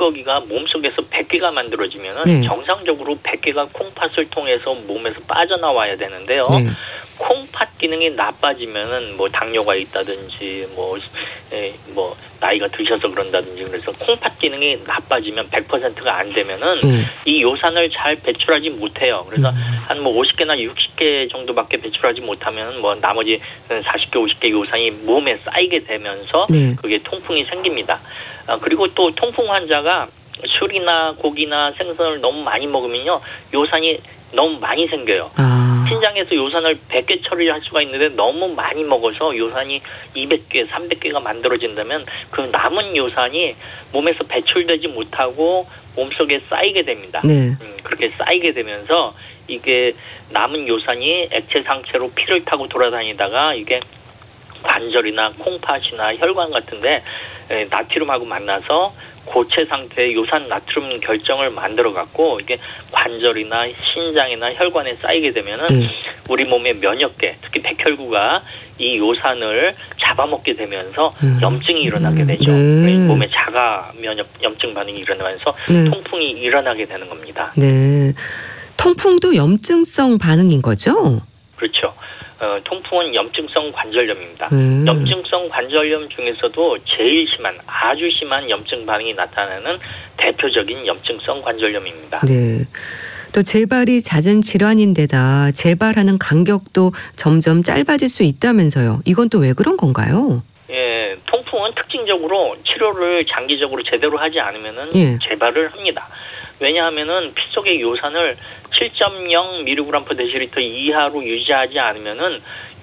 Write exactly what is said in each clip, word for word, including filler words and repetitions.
찌꺼기가 몸속에서 백 개가 만들어지면은 네. 정상적으로 백 개가 콩팥을 통해서 몸에서 빠져나와야 되는데요. 네. 콩팥 기능이 나빠지면은 뭐 당뇨가 있다든지 뭐, 에, 뭐 나이가 드셔서 그런다든지 그래서 콩팥 기능이 나빠지면 백 퍼센트가 안 되면은 네. 이 요산을 잘 배출하지 못해요. 그래서 음. 한 뭐 오십 개나 육십 개 정도밖에 배출하지 못하면 뭐 나머지 사십 개, 오십 개 요산이 몸에 쌓이게 되면서 네. 그게 통풍이 생깁니다. 아, 그리고 또 통풍 환자가 술이나 고기나 생선을 너무 많이 먹으면요 요산이 너무 많이 생겨요. 아. 신장에서 요산을 백 개 처리할 수가 있는데 너무 많이 먹어서 요산이 이백 개, 삼백 개가 만들어진다면 그 남은 요산이 몸에서 배출되지 못하고 몸속에 쌓이게 됩니다. 네. 음, 그렇게 쌓이게 되면서 이게 남은 요산이 액체 상태로 피를 타고 돌아다니다가 이게 관절이나 콩팥이나 혈관 같은데 에, 나트륨하고 만나서 고체 상태의 요산 나트륨 결정을 만들어 갖고 이게 관절이나 신장이나 혈관에 쌓이게 되면은 네. 우리 몸의 면역계, 특히 백혈구가 이 요산을 잡아먹게 되면서 음. 염증이 일어나게 되죠. 네. 몸에 자가 면역 염증 반응이 일어나면서 네. 통풍이 일어나게 되는 겁니다. 네. 통풍도 염증성 반응인 거죠? 그렇죠. 어, 통풍은 염증성 관절염입니다. 음. 염증성 관절염 중에서도 제일 심한, 아주 심한 염증 반응이 나타나는 대표적인 염증성 관절염입니다. 네. 또 재발이 잦은 질환인데다 재발하는 간격도 점점 짧아질 수 있다면서요. 이건 또 왜 그런 건가요? 예, 통풍은 특징적으로 치료를 장기적으로 제대로 하지 않으면은 예. 재발을 합니다. 왜냐하면은 피 속의 요산을 칠 점 영 밀리그램 퍼 데시리터 이하로 유지하지 않으면은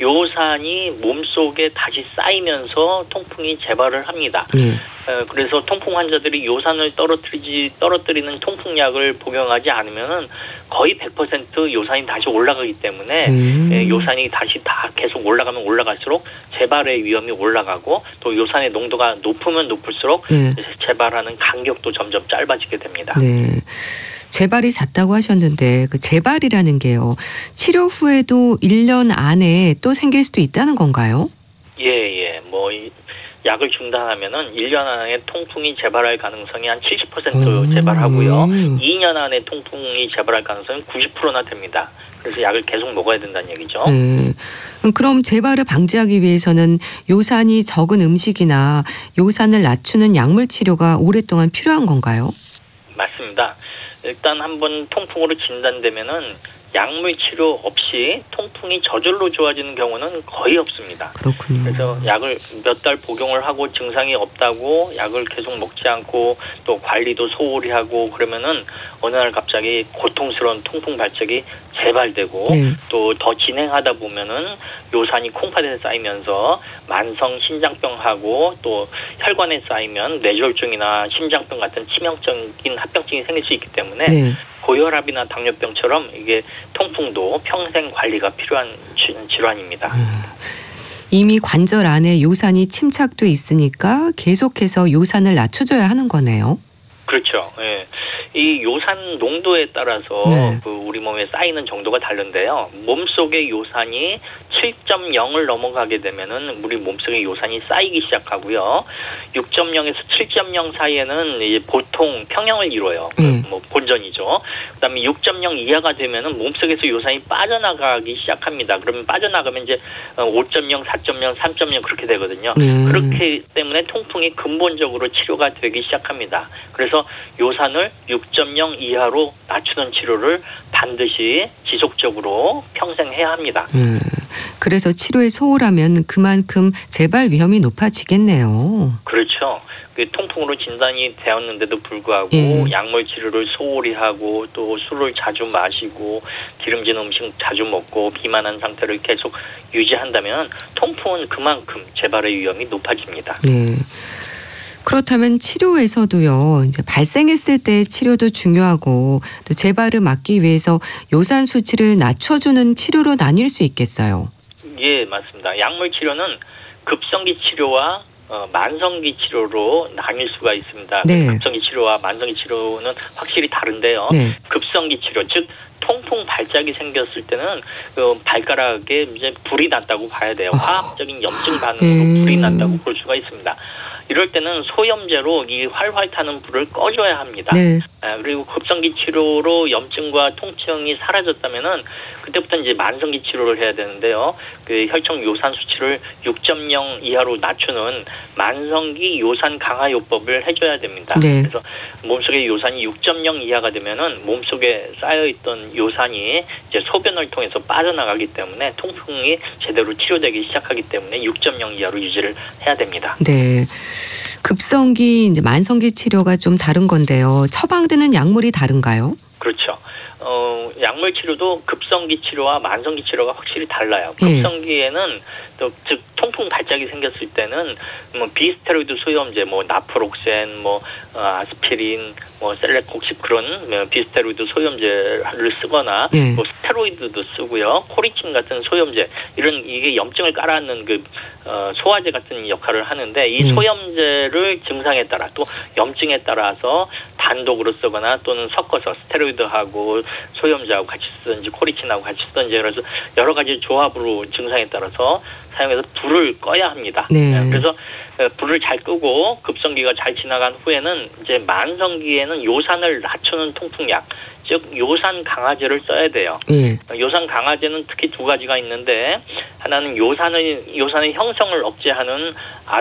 요산이 몸속에 다시 쌓이면서 통풍이 재발을 합니다. 예. 어, 그래서 통풍 환자들이 요산을 떨어뜨리지 떨어뜨리는 통풍약을 복용하지 않으면은 거의 백 퍼센트 요산이 다시 올라가기 때문에 음. 예, 요산이 다시 다 계속 올라가면 올라갈수록 재발의 위험이 올라가고 또 요산의 농도가 높으면 높을수록 네. 재발하는 간격도 점점 짧아지게 됩니다. 네. 재발이 잦다고 하셨는데 그 재발이라는 게요. 치료 후에도 일 년 안에 또 생길 수도 있다는 건가요? 예, 예. 뭐 이, 약을 중단하면은 일 년 안에 통풍이 재발할 가능성이 한 칠십 퍼센트 음. 재발하고요. 이 년 안에 통풍이 재발할 가능성은 구십 퍼센트나 됩니다. 그래서 약을 계속 먹어야 된다는 얘기죠. 네. 그럼 재발을 방지하기 위해서는 요산이 적은 음식이나 요산을 낮추는 약물 치료가 오랫동안 필요한 건가요? 맞습니다. 일단 한번 통풍으로 진단되면은 약물 치료 없이 통풍이 저절로 좋아지는 경우는 거의 없습니다. 그렇군요. 그래서 약을 몇 달 복용을 하고 증상이 없다고 약을 계속 먹지 않고 또 관리도 소홀히 하고 그러면은 어느 날 갑자기 고통스러운 통풍 발작이 재발되고 네. 또 더 진행하다 보면은 요산이 콩팥에 쌓이면서 만성 신장병하고 또 혈관에 쌓이면 뇌졸중이나 심장병 같은 치명적인 합병증이 생길 수 있기 때문에 네. 고혈압이나 당뇨병처럼 이게 통풍도 평생 관리가 필요한 질환입니다. 음. 이미 관절 안에 요산이 침착돼 있으니까 계속해서 요산을 낮춰줘야 하는 거네요. 그렇죠. 예. 이 요산 농도에 따라서 네. 그 우리 몸에 쌓이는 정도가 다른데요. 몸속의 요산이 칠 점 영을 넘어가게 되면은 우리 몸속의 요산이 쌓이기 시작하고요. 육 점 영에서 칠 점 영 사이에는 이제 보통 평형을 이뤄요. 음. 뭐 본전이죠. 그다음에 육 점 영 이하가 되면은 몸속에서 요산이 빠져나가기 시작합니다. 그러면 빠져나가면 이제 오 점 영, 사 점 영, 삼 점 영 그렇게 되거든요. 음. 그렇기 때문에 통풍이 근본적으로 치료가 되기 시작합니다. 그래서 요산을 육 점 영 이하로 낮추는 치료를 반드시 지속적으로 평생 해야 합니다. 음. 그래서 치료에 소홀하면 그만큼 재발 위험이 높아지겠네요. 그렇죠. 그 통풍으로 진단이 되었는데도 불구하고 예. 약물 치료를 소홀히 하고 또 술을 자주 마시고 기름진 음식 자주 먹고 비만한 상태를 계속 유지한다면 통풍은 그만큼 재발의 위험이 높아집니다. 네. 그렇다면 치료에서도요. 이제 발생했을 때 치료도 중요하고 또 재발을 막기 위해서 요산 수치를 낮춰주는 치료로 나뉠 수 있겠어요. 예, 맞습니다. 약물 치료는 급성기 치료와 어, 만성기 치료로 나뉠 수가 있습니다. 네. 급성기 치료와 만성기 치료는 확실히 다른데요. 네. 급성기 치료, 즉 통풍 발작이 생겼을 때는 그 발가락에 이제 불이 났다고 봐야 돼요. 화학적인 염증 반응으로 음. 불이 났다고 볼 수가 있습니다. 이럴 때는 소염제로 이 활활 타는 불을 꺼줘야 합니다. 네. 그리고 급성기 치료로 염증과 통증이 사라졌다면은 그때부터 이제 만성기 치료를 해야 되는데요. 그 혈청 요산 수치를 육 점 영 이하로 낮추는 만성기 요산 강화요법을 해줘야 됩니다. 네. 그래서 몸속의 요산이 육 점 영 이하가 되면은 몸속에 쌓여있던 요산이 이제 소변을 통해서 빠져나가기 때문에 통풍이 제대로 치료되기 시작하기 때문에 육 점 영 이하로 유지를 해야 됩니다. 네. 급성기, 이제 만성기 치료가 좀 다른 건데요. 처방되는 약물이 다른가요? 그렇죠. 어, 약물 치료도 급성기 치료와 만성기 치료가 확실히 달라요. 예. 급성기에는 또 즉 통풍 발작이 생겼을 때는 뭐 비스테로이드 소염제, 뭐 나프록센, 뭐 어, 아스피린, 뭐 셀레콕십 그런 뭐 비스테로이드 소염제를 쓰거나 예. 뭐 스테로이드도 쓰고요. 코리친 같은 소염제 이런 이게 염증을 깔아앉는 그 어, 소화제 같은 역할을 하는데 이 예. 소염제를 증상에 따라 또 염증에 따라서 단독으로 쓰거나 또는 섞어서 스테로이드하고 소염제하고 같이 쓰든지 코리친하고 같이 쓰든지 그래서 여러 가지 조합으로 증상에 따라서 사용해서 불을 꺼야 합니다. 네. 그래서 불을 잘 끄고 급성기가 잘 지나간 후에는 이제 만성기에는 요산을 낮추는 통풍약, 즉 요산 강화제를 써야 돼요. 예. 요산 강화제는 특히 두 가지가 있는데 하나는 요산의 요산의 형성을 억제하는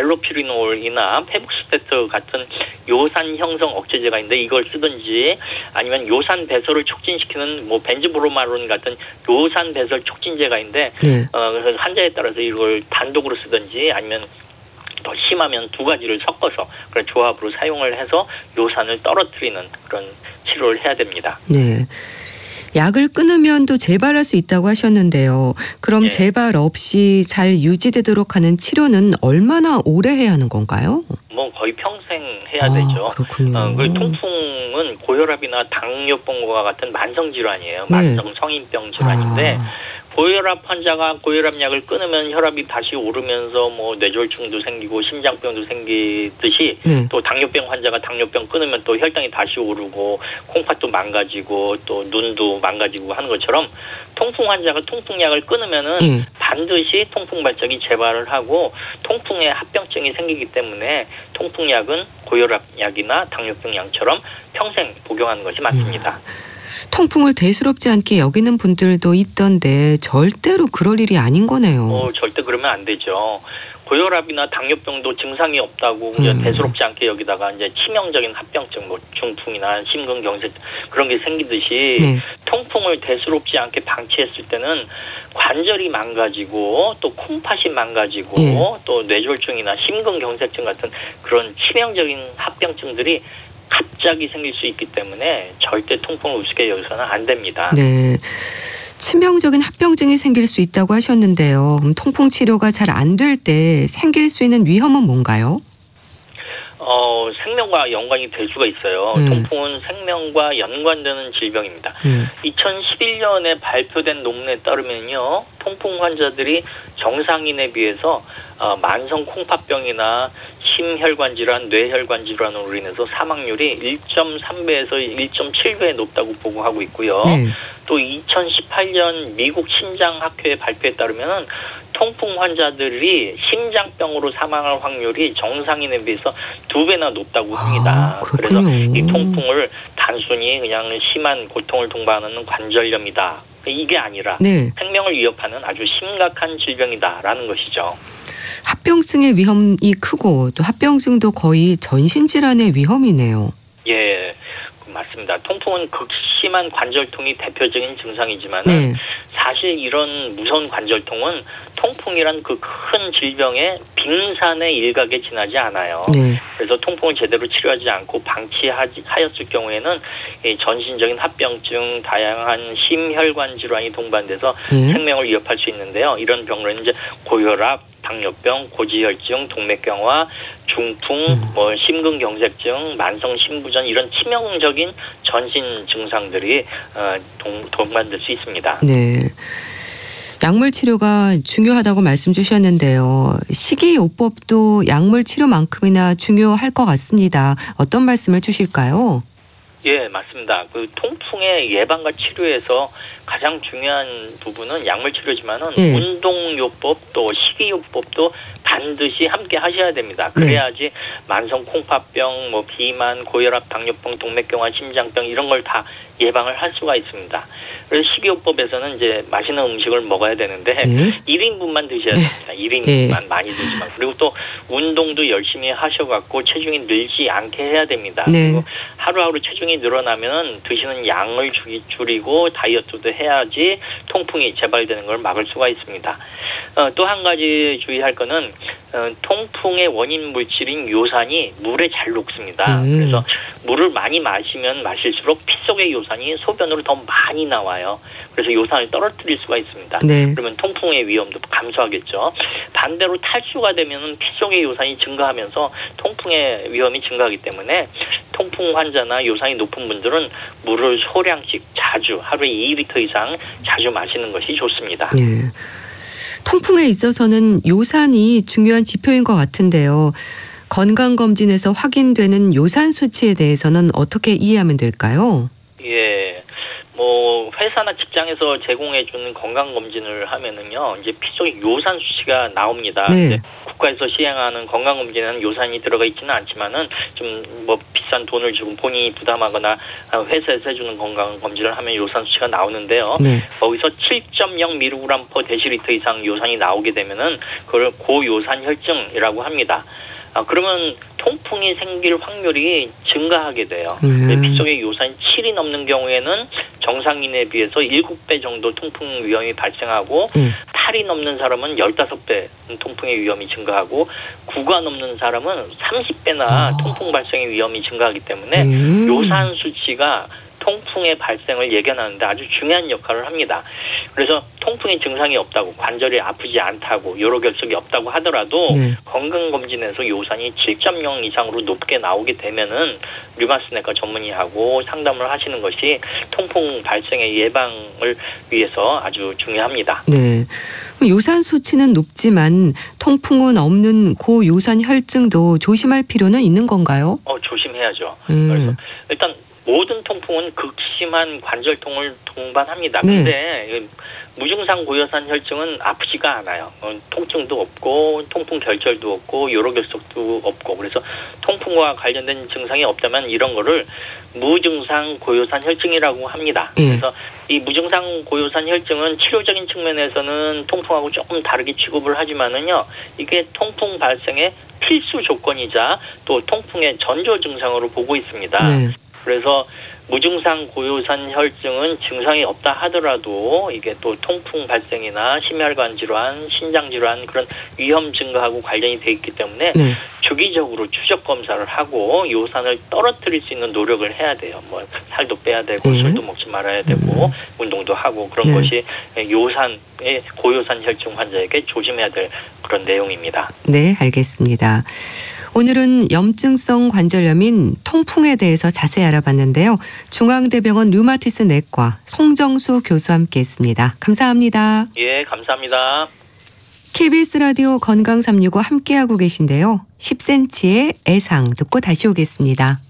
알로피리놀이나 페북스테트 같은 요산 형성 억제제가 있는데 이걸 쓰든지 아니면 요산 배설을 촉진시키는 뭐 벤즈브로마론 같은 요산 배설 촉진제가 있는데 네. 어, 그래서 환자에 따라서 이걸 단독으로 쓰든지 아니면 더 심하면 두 가지를 섞어서 그런 조합으로 사용을 해서 요산을 떨어뜨리는 그런 치료를 해야 됩니다. 네. 약을 끊으면 또 재발할 수 있다고 하셨는데요. 그럼 예. 재발 없이 잘 유지되도록 하는 치료는 얼마나 오래 해야 하는 건가요? 뭐 거의 평생 해야 아, 되죠. 그렇군요. 어, 그 통풍은 고혈압이나 당뇨병과 같은 만성 질환이에요. 네. 만성 성인병 질환인데 아. 고혈압 환자가 고혈압 약을 끊으면 혈압이 다시 오르면서 뭐 뇌졸중도 생기고 심장병도 생기듯이 네. 또 당뇨병 환자가 당뇨병 끊으면 또 혈당이 다시 오르고 콩팥도 망가지고 또 눈도 망가지고 하는 것처럼 통풍 환자가 통풍약을 끊으면은 네. 반드시 통풍 발작이 재발을 하고 통풍에 합병증이 생기기 때문에 통풍약은 고혈압 약이나 당뇨병 약처럼 평생 복용하는 것이 맞습니다. 음. 통풍을 대수롭지 않게 여기는 분들도 있던데 절대로 그럴 일이 아닌 거네요. 어, 절대 그러면 안 되죠. 고혈압이나 당뇨병도 증상이 없다고 음. 이제 대수롭지 않게 여기다가 이제 치명적인 합병증, 뭐 중풍이나 심근경색 그런 게 생기듯이 네. 통풍을 대수롭지 않게 방치했을 때는 관절이 망가지고 또 콩팥이 망가지고 예. 또 뇌졸중이나 심근경색증 같은 그런 치명적인 합병증들이 갑자기 생길 수 있기 때문에 절대 통풍을 우습게 여기서는 안 됩니다. 네. 치명적인 합병증이 생길 수 있다고 하셨는데요. 그럼 통풍 치료가 잘 안 될 때 생길 수 있는 위험은 뭔가요? 어, 생명과 연관이 될 수가 있어요. 음. 통풍은 생명과 연관되는 질병입니다. 음. 이천십일 년에 발표된 논문에 따르면요. 통풍 환자들이 정상인에 비해서 어, 만성 콩팥병이나 심혈관 질환, 뇌혈관 질환으로 인해서 사망률이 일 점 삼 배에서 일 점 칠 배 높다고 보고하고 있고요. 네. 또 이천십팔 년 미국 심장학회 발표에 따르면 통풍 환자들이 심장병으로 사망할 확률이 정상인에 비해서 두 배나 높다고 합니다. 아, 그렇군요. 그래서 이 통풍을 단순히 그냥 심한 고통을 동반하는 관절염이다. 이게 아니라 네. 생명을 위협하는 아주 심각한 질병이다라는 것이죠. 합병증의 위험이 크고 또 합병증도 거의 전신질환의 위험이네요. 예, 맞습니다. 통풍은 극심한 관절통이 대표적인 증상이지만 네. 사실 이런 무서운 관절통은 통풍이란 그 큰 질병의 빙산의 일각에 지나지 않아요. 네. 그래서 통풍을 제대로 치료하지 않고 방치하였을 경우에는 전신적인 합병증, 다양한 심혈관 질환이 동반돼서 네. 생명을 위협할 수 있는데요. 이런 병으로는 이제 고혈압, 당뇨병, 고지혈증, 동맥경화, 중풍, 음. 뭐 심근경색증, 만성 심부전 이런 치명적인 전신 증상들이 어, 동, 동반될 수 있습니다. 네. 약물 치료가 중요하다고 말씀 주셨는데요. 식이요법도 약물 치료만큼이나 중요할 것 같습니다. 어떤 말씀을 주실까요? 예, 맞습니다. 그 통풍의 예방과 치료에서 가장 중요한 부분은 약물 치료지만은 예. 운동요법 또 식이요법도 반드시 함께 하셔야 됩니다. 그래야지 네. 만성 콩팥병, 뭐 비만, 고혈압, 당뇨병, 동맥경화, 심장병 이런 걸 다 예방을 할 수가 있습니다. 그래서 식이요법에서는 이제 맛있는 음식을 먹어야 되는데 네. 일 인분만 드셔야 됩니다. 일 인분만 네. 많이 드시면. 그리고 또 운동도 열심히 하셔갖고 체중이 늘지 않게 해야 됩니다. 네. 그리고 하루하루 체중이 늘어나면 드시는 양을 줄이고 다이어트도 해야지 통풍이 재발되는 걸 막을 수가 있습니다. 어, 또 한 가지 주의할 거는 어, 통풍의 원인 물질인 요산이 물에 잘 녹습니다. 음. 그래서 물을 많이 마시면 마실수록 피 속의 요산이 소변으로 더 많이 나와요. 그래서 요산을 떨어뜨릴 수가 있습니다. 네. 그러면 통풍의 위험도 감소하겠죠. 반대로 탈수가 되면 피 속의 요산이 증가하면서 통풍의 위험이 증가하기 때문에 통풍 환자나 요산이 높은 분들은 물을 소량씩 자주 하루에 이 리터 이상 자주 마시는 것이 좋습니다. 네. 통풍에 있어서는 요산이 중요한 지표인 것 같은데요. 건강검진에서 확인되는 요산 수치에 대해서는 어떻게 이해하면 될까요? 예, 뭐 회사나 직장에서 제공해주는 건강검진을 하면은요, 이제 피 속에 요산 수치가 나옵니다. 네. 국가에서 시행하는 건강검진에는 요산이 들어가 있지는 않지만은 좀 뭐 비싼 돈을 주고 본인이 부담하거나 회사에서 해주는 건강검진을 하면 요산 수치가 나오는데요. 네. 거기서 칠 점 영 밀리그램 퍼 데시리터 이상 요산이 나오게 되면은 그걸 고요산 혈증이라고 합니다. 아, 그러면 통풍이 생길 확률이 증가하게 돼요. 음. 피 속에 요산이 칠이 넘는 경우에는 정상인에 비해서 일곱 배 정도 통풍 위험이 발생하고 음. 팔이 넘는 사람은 십오 배 통풍의 위험이 증가하고 구가 넘는 사람은 삼십 배나 아. 통풍 발생의 위험이 증가하기 때문에 음. 요산 수치가 통풍의 발생을 예견하는데 아주 중요한 역할을 합니다. 그래서 통풍의 증상이 없다고, 관절이 아프지 않다고, 요로결석이 없다고 하더라도 네. 건강검진에서 요산이 칠 점 영 이상으로 높게 나오게 되면은 류마티스내과 전문의하고 상담을 하시는 것이 통풍 발생의 예방을 위해서 아주 중요합니다. 네. 요산 수치는 높지만 통풍은 없는 고요산 혈증도 조심할 필요는 있는 건가요? 어, 조심해야죠. 음. 그래서 일단 모든 통풍은 극심한 관절통을 동반합니다. 그런데 네. 무증상 고요산 혈증은 아프지가 않아요. 어, 통증도 없고 통풍 결절도 없고 요로결석도 없고 그래서 통풍과 관련된 증상이 없다면 이런 거를 무증상 고요산 혈증이라고 합니다. 네. 그래서 이 무증상 고요산 혈증은 치료적인 측면에서는 통풍하고 조금 다르게 취급을 하지만은요, 이게 통풍 발생의 필수 조건이자 또 통풍의 전조 증상으로 보고 있습니다. 네. 그래서 무증상 고요산 혈증은 증상이 없다 하더라도 이게 또 통풍 발생이나 심혈관 질환, 신장 질환 그런 위험 증가하고 관련이 돼 있기 때문에 네. 주기적으로 추적 검사를 하고 요산을 떨어뜨릴 수 있는 노력을 해야 돼요. 뭐 살도 빼야 되고 네. 술도 먹지 말아야 되고 음. 운동도 하고 그런 네. 것이 요산의 고요산 혈증 환자에게 조심해야 될 그런 내용입니다. 네, 알겠습니다. 오늘은 염증성 관절염인 통풍에 대해서 자세히 알아봤는데요. 중앙대병원 류마티스 내과 송정수 교수와 함께했습니다. 감사합니다. 예, 감사합니다. 케이비에스 라디오 건강 삼육오 함께하고 계신데요. 십 센티미터의 애상 듣고 다시 오겠습니다.